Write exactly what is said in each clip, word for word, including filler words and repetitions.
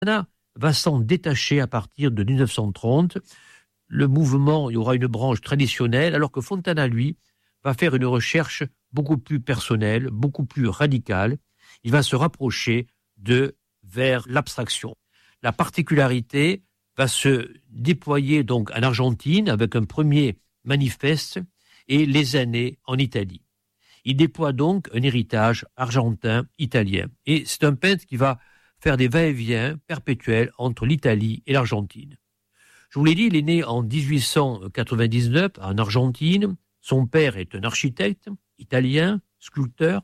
Fontana va s'en détacher à partir de dix-neuf cent trente. Le mouvement, il y aura une branche traditionnelle, alors que Fontana, lui, va faire une recherche beaucoup plus personnelle, beaucoup plus radicale. Il va se rapprocher de vers l'abstraction. La particularité va se déployer donc en Argentine avec un premier manifeste et les années en Italie. Il déploie donc un héritage argentin-italien. Et c'est un peintre qui va faire des va-et-vient perpétuels entre l'Italie et l'Argentine. Je vous l'ai dit, il est né en dix-huit cent quatre-vingt-dix-neuf en Argentine. Son père est un architecte italien, sculpteur.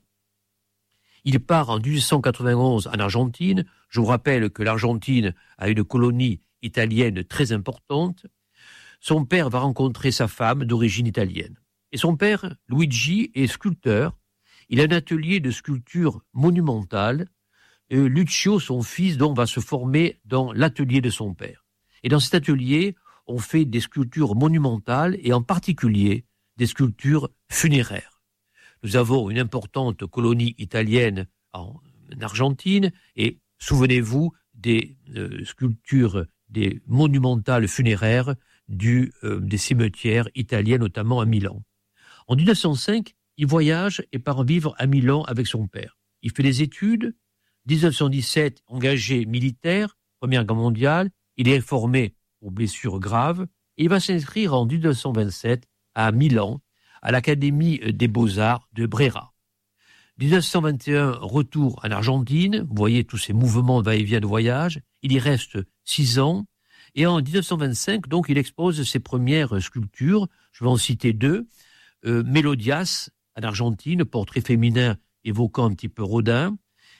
Il part en dix-huit cent quatre-vingt-onze en Argentine. Je vous rappelle que l'Argentine a une colonie italienne très importante. Son père va rencontrer sa femme d'origine italienne. Et son père, Luigi, est sculpteur. Il a un atelier de sculpture monumentale. Et Lucio, son fils, donc, va se former dans l'atelier de son père. Et dans cet atelier, on fait des sculptures monumentales et en particulier des sculptures funéraires. Nous avons une importante colonie italienne en Argentine et souvenez-vous des euh, sculptures, des monumentales funéraires du, euh, des cimetières italiens, notamment à Milan. En dix-neuf cent cinq, il voyage et part vivre à Milan avec son père. Il fait des études. dix-neuf cent dix-sept, engagé militaire, Première Guerre mondiale. Il est formé pour blessures graves. Et il va s'inscrire en dix-neuf cent vingt-sept à Milan, à l'Académie des Beaux-Arts de Brera. dix-neuf cent vingt et un, retour en Argentine. Vous voyez tous ces mouvements de va-et-vient de voyage. Il y reste six ans. Et en dix-neuf cent vingt-cinq, donc, il expose ses premières sculptures. Je vais en citer deux. Euh, Mélodias, en Argentine, portrait féminin évoquant un petit peu Rodin.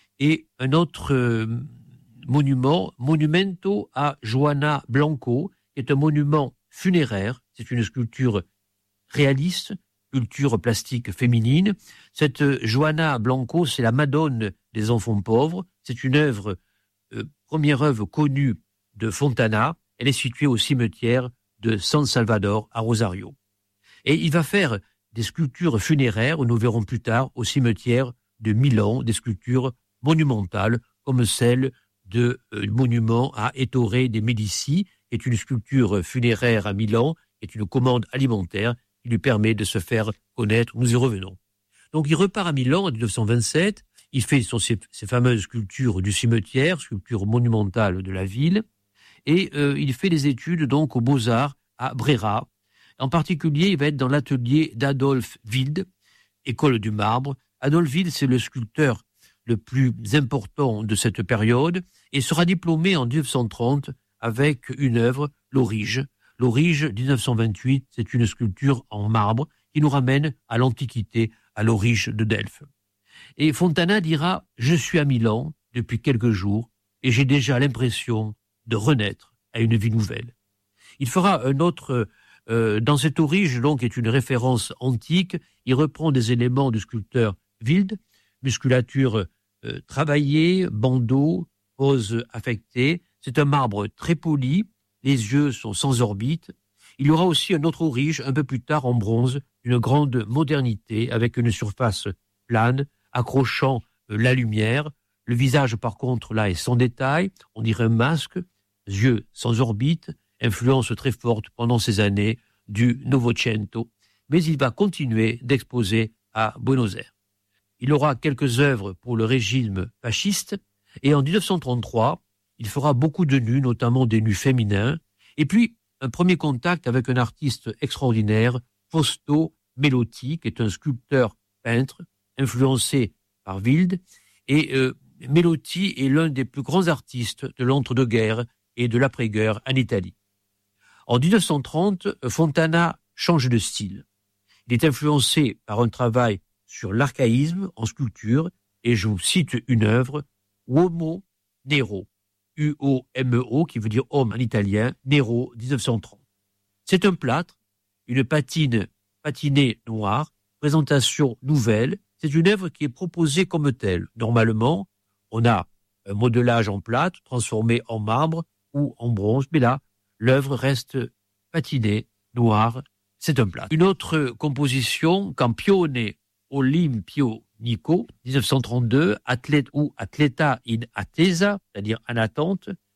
Et un autre euh, monument, Monumento a Joana Blanco, qui est un monument funéraire. C'est une sculpture réaliste, sculpture plastique féminine. Cette euh, Joana Blanco, c'est la Madone des enfants pauvres. C'est une œuvre, euh, première œuvre connue de Fontana. Elle est située au cimetière de San Salvador à Rosario. Et il va faire des sculptures funéraires, nous verrons plus tard, au cimetière de Milan, des sculptures monumentales, comme celle de euh, monument à Ettore de Médicis, qui est une sculpture funéraire à Milan, qui est une commande alimentaire qui lui permet de se faire connaître. Nous y revenons. Donc il repart à Milan en dix-neuf cent vingt-sept, il fait son, ses, ses fameuses sculptures du cimetière, sculptures monumentales de la ville, et euh, il fait des études donc aux Beaux-Arts à Brera. En particulier, il va être dans l'atelier d'Adolphe Wilde, école du marbre. Adolphe Wilde, c'est le sculpteur le plus important de cette période et sera diplômé en dix-neuf cent trente avec une œuvre, l'Aurige. L'Aurige, dix-neuf cent vingt-huit, c'est une sculpture en marbre qui nous ramène à l'Antiquité, à l'Aurige de Delphes. Et Fontana dira « Je suis à Milan depuis quelques jours et j'ai déjà l'impression de renaître à une vie nouvelle ». Il fera un autre... Euh, dans cette Aurige, donc, qui est une référence antique, il reprend des éléments du sculpteur Wilde, musculature euh, travaillée, bandeau, pose affectée. C'est un marbre très poli, les yeux sont sans orbite. Il y aura aussi un autre Aurige, un peu plus tard en bronze, d'une grande modernité, avec une surface plane, accrochant euh, la lumière. Le visage, par contre, là, est sans détail, on dirait un masque, yeux sans orbite, influence très forte pendant ces années du Novecento, mais il va continuer d'exposer à Buenos Aires. Il aura quelques œuvres pour le régime fasciste, et en dix-neuf cent trente-trois, il fera beaucoup de nus, notamment des nus féminins, et puis un premier contact avec un artiste extraordinaire, Fausto Melotti, qui est un sculpteur-peintre, influencé par Wilde, et euh, Melotti est l'un des plus grands artistes de l'entre-deux-guerres et de l'après-guerre en Italie. En dix-neuf cent trente, Fontana change de style. Il est influencé par un travail sur l'archaïsme en sculpture, et je vous cite une œuvre, Uomo Nero, U O M E O, qui veut dire homme en italien, Nero, dix-neuf cent trente. C'est un plâtre, une patine patinée noire, présentation nouvelle. C'est une œuvre qui est proposée comme telle. Normalement, on a un modelage en plâtre transformé en marbre ou en bronze, mais là, l'œuvre reste patinée, noire, c'est un plâtre. Une autre composition, Campione Olimpio Nico, dix-neuf cent trente-deux, athlète ou atleta in attesa, c'est-à-dire en attente,